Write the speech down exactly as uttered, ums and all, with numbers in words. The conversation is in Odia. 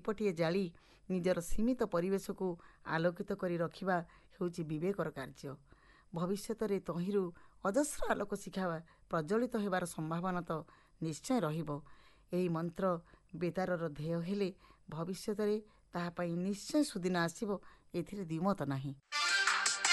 ଦୀପଟିଏ ଜାଳି ନିଜର ସୀମିତ ପରିବେଶକୁ ଆଲୋକିତ କରି ରଖିବା ହେଉଛି ବିବେକର କାର୍ଯ୍ୟ। ଭବିଷ୍ୟତରେ ତହିଁରୁ ଅଜସ୍ର ଆଲୋକ ଶିଖା ପ୍ରଜ୍ୱଳିତ ହେବାର ସମ୍ଭାବନା ତ ନିଶ୍ଚୟ ରହିବ। ଏହି ମନ୍ତ୍ର ବେତାରର ଧ୍ୟେୟ ହେଲେ ଭବିଷ୍ୟତରେ ତାହା ପାଇଁ ନିଶ୍ଚୟ ସୁଦିନ ଆସିବ, ଏଥିରେ ଦ୍ୱିମତ ନାହିଁ।